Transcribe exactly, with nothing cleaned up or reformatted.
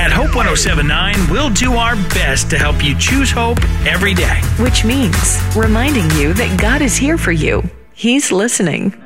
At Hope one oh seven point nine, we'll do our best to help you choose hope every day. Which means reminding you that God is here for you. He's listening.